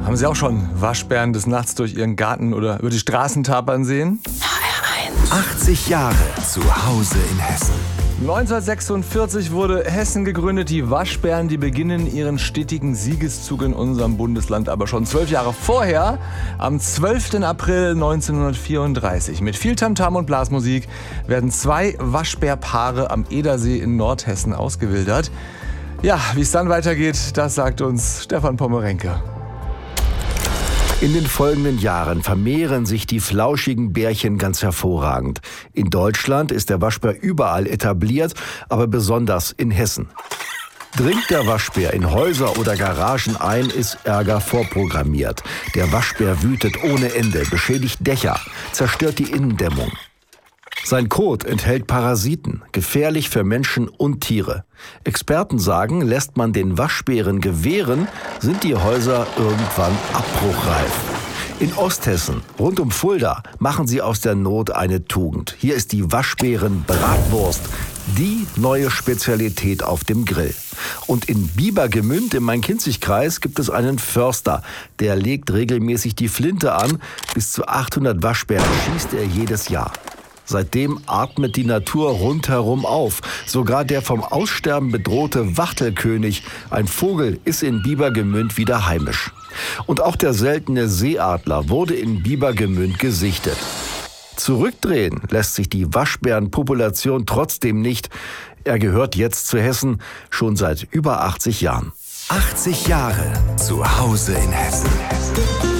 Haben Sie auch schon Waschbären des Nachts durch Ihren Garten oder über die Straßen tapern sehen? HR1. 80 Jahre zu Hause in Hessen. 1946 wurde Hessen gegründet. Die Waschbären, die beginnen ihren stetigen Siegeszug in unserem Bundesland aber schon 12 Jahre vorher, am 12. April 1934. Mit viel Tamtam und Blasmusik werden 2 Waschbärpaare am Edersee in Nordhessen ausgewildert. Ja, wie es dann weitergeht, das sagt uns Stefan Pommerenke. In den folgenden Jahren vermehren sich die flauschigen Bärchen ganz hervorragend. In Deutschland ist der Waschbär überall etabliert, aber besonders in Hessen. Dringt der Waschbär in Häuser oder Garagen ein, ist Ärger vorprogrammiert. Der Waschbär wütet ohne Ende, beschädigt Dächer, zerstört die Innendämmung. Sein Kot enthält Parasiten, gefährlich für Menschen und Tiere. Experten sagen, lässt man den Waschbären gewähren, sind die Häuser irgendwann abbruchreif. In Osthessen, rund um Fulda, machen sie aus der Not eine Tugend. Hier ist die Waschbären-Bratwurst, die neue Spezialität auf dem Grill. Und in Biebergemünd im Main-Kinzig-Kreis gibt es einen Förster, der legt regelmäßig die Flinte an. Bis zu 800 Waschbären schießt er jedes Jahr. Seitdem atmet die Natur rundherum auf. Sogar der vom Aussterben bedrohte Wachtelkönig, ein Vogel, ist in Biebergemünd wieder heimisch. Und auch der seltene Seeadler wurde in Biebergemünd gesichtet. Zurückdrehen lässt sich die Waschbärenpopulation trotzdem nicht. Er gehört jetzt zu Hessen, schon seit über 80 Jahren. 80 Jahre zu Hause in Hessen.